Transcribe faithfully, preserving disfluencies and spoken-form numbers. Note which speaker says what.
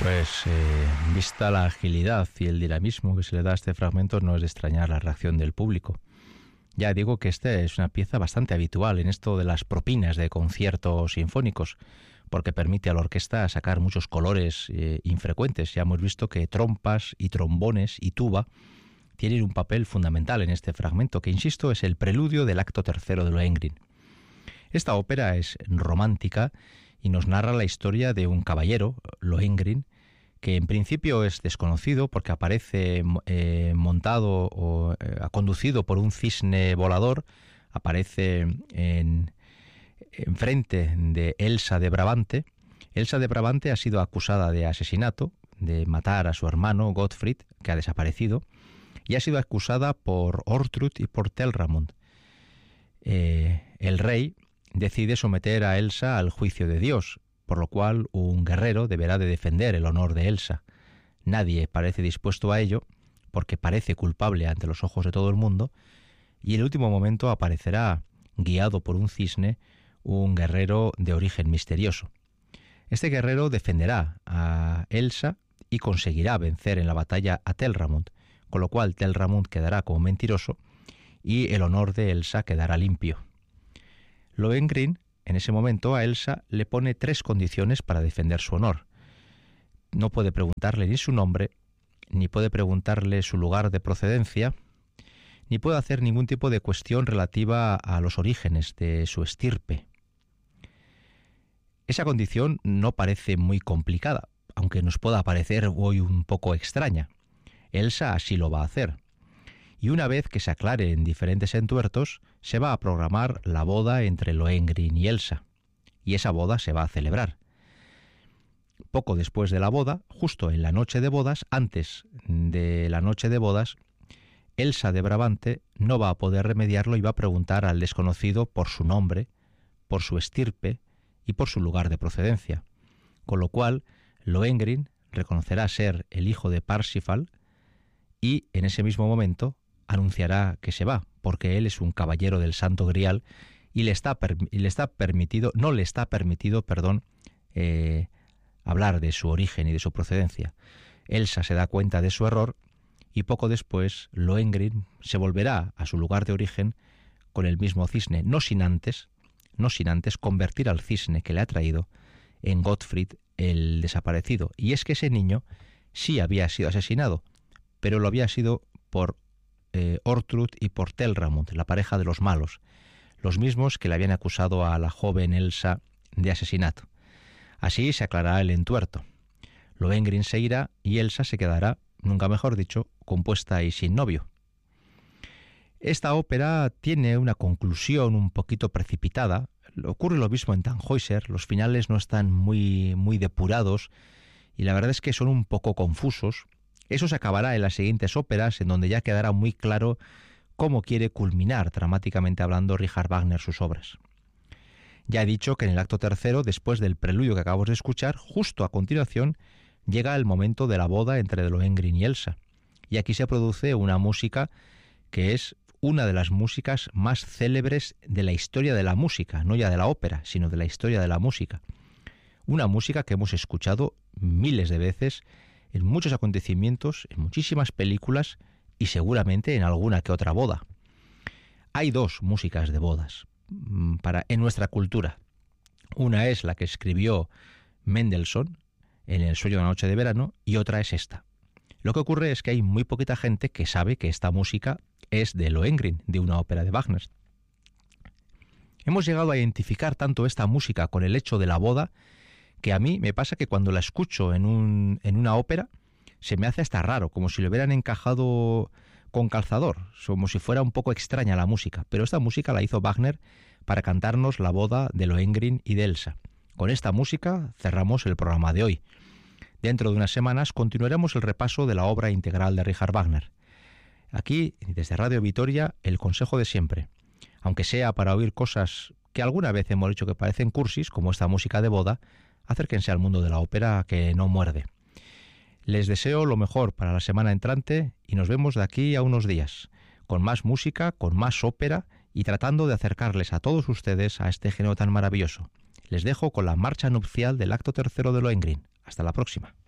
Speaker 1: Pues eh, vista la agilidad y el dinamismo que se le da a este fragmento, no es de extrañar la reacción del público. Ya digo que esta es una pieza bastante habitual en esto de las propinas de conciertos sinfónicos, porque permite a la orquesta sacar muchos colores eh, infrecuentes. Ya hemos visto que trompas y trombones y tuba tienen un papel fundamental en este fragmento, que, insisto, es el preludio del acto tercero de Lohengrin. Esta ópera es romántica y nos narra la historia de un caballero, Lohengrin, que en principio es desconocido porque aparece eh, montado o eh, conducido por un cisne volador, aparece en, en frente de Elsa de Brabante. Elsa de Brabante ha sido acusada de asesinato, de matar a su hermano Gottfried, que ha desaparecido, y ha sido acusada por Ortrud y por Telramund. Eh, el rey decide someter a Elsa al juicio de Dios, por lo cual un guerrero deberá de defender el honor de Elsa. Nadie parece dispuesto a ello, porque parece culpable ante los ojos de todo el mundo, y en el último momento aparecerá, guiado por un cisne, un guerrero de origen misterioso. Este guerrero defenderá a Elsa y conseguirá vencer en la batalla a Telramund, con lo cual Telramund quedará como mentiroso y el honor de Elsa quedará limpio. Lohengrin, en ese momento, a Elsa le pone tres condiciones para defender su honor. No puede preguntarle ni su nombre, ni puede preguntarle su lugar de procedencia, ni puede hacer ningún tipo de cuestión relativa a los orígenes de su estirpe. Esa condición no parece muy complicada, aunque nos pueda parecer hoy un poco extraña. Elsa así lo va a hacer. Y una vez que se aclare en diferentes entuertos, se va a programar la boda entre Lohengrin y Elsa. Y esa boda se va a celebrar. Poco después de la boda, justo en la noche de bodas, antes de la noche de bodas, Elsa de Brabante no va a poder remediarlo y va a preguntar al desconocido por su nombre, por su estirpe y por su lugar de procedencia. Con lo cual, Lohengrin reconocerá ser el hijo de Parsifal y en ese mismo momento anunciará que se va, porque él es un caballero del Santo Grial y le está, y le está permitido, no le está permitido, perdón, eh, hablar de su origen y de su procedencia. Elsa se da cuenta de su error y poco después Lohengrin se volverá a su lugar de origen con el mismo cisne, no sin antes, no sin antes convertir al cisne que le ha traído en Gottfried el desaparecido. Y es que ese niño sí había sido asesinado, pero lo había sido por eh, Ortrud y por Telramund, la pareja de los malos, los mismos que le habían acusado a la joven Elsa de asesinato. Así se aclarará el entuerto. Lohengrin se irá y Elsa se quedará, nunca mejor dicho, compuesta y sin novio. Esta ópera tiene una conclusión un poquito precipitada. Ocurre lo mismo en Tannhäuser, los finales no están muy, muy depurados y la verdad es que son un poco confusos. Eso se acabará en las siguientes óperas, en donde ya quedará muy claro cómo quiere culminar, dramáticamente hablando, Richard Wagner sus obras. Ya he dicho que en el acto tercero, después del preludio que acabamos de escuchar, justo a continuación, llega el momento de la boda entre Lohengrin y Elsa. Y aquí se produce una música que es una de las músicas más célebres de la historia de la música, no ya de la ópera, sino de la historia de la música. Una música que hemos escuchado miles de veces en muchos acontecimientos, en muchísimas películas y seguramente en alguna que otra boda. Hay dos músicas de bodas para, en nuestra cultura. Una es la que escribió Mendelssohn en El sueño de la noche de verano y otra es esta. Lo que ocurre es que hay muy poquita gente que sabe que esta música es de Lohengrin, de una ópera de Wagner. Hemos llegado a identificar tanto esta música con el hecho de la boda que a mí me pasa que cuando la escucho en, un, en una ópera se me hace hasta raro, como si le hubieran encajado con calzador, como si fuera un poco extraña la música. Pero esta música la hizo Wagner para cantarnos la boda de Lohengrin y de Elsa. Con esta música cerramos el programa de hoy. Dentro de unas semanas continuaremos el repaso de la obra integral de Richard Wagner. Aquí, desde Radio Vitoria, el consejo de siempre. Aunque sea para oír cosas que alguna vez hemos dicho que parecen cursis, como esta música de boda, acérquense al mundo de la ópera que no muerde. Les deseo lo mejor para la semana entrante y nos vemos de aquí a unos días, con más música, con más ópera y tratando de acercarles a todos ustedes a este género tan maravilloso. Les dejo con la marcha nupcial del acto tercero de Lohengrin. Hasta la próxima.